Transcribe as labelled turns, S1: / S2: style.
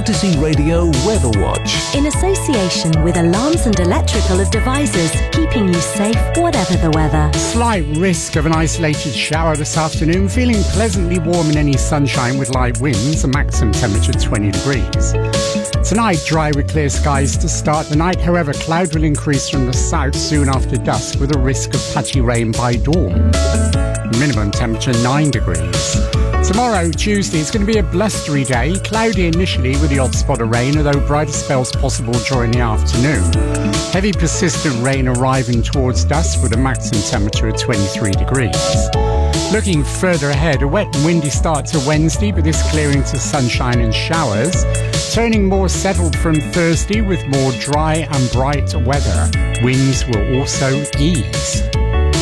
S1: Odyssey Radio Weather Watch.
S2: In association with Alarms and Electrical of Devices, keeping you safe whatever the weather.
S3: Slight risk of an isolated shower this afternoon, feeling pleasantly warm in any sunshine with light winds, a maximum temperature 20 degrees. Tonight, dry with clear skies to start the night. However, cloud will increase from the south soon after dusk with a risk of patchy rain by dawn. Minimum temperature 9 degrees. Tomorrow, Tuesday, it's going to be a blustery day, cloudy initially with the odd spot of rain, although brighter spells possible during the afternoon. Heavy persistent rain arriving towards dusk with a maximum temperature of 23 degrees. Looking further ahead, a wet and windy start to Wednesday, but this clearing to sunshine and showers. Turning more settled from Thursday with more dry and bright weather. Winds will also ease.